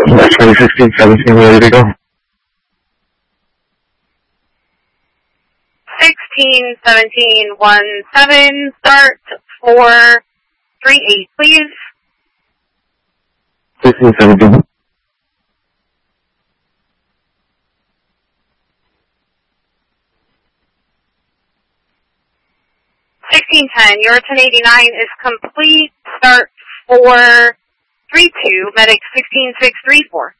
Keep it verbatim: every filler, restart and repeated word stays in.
X-ray sixteen seventeen, ready to go. sixteen seventeen one seven, start four three eight, please. sixteen seventeen. sixteen ten, your ten eighty-nine is complete, start four three two, medic sixteen six three four.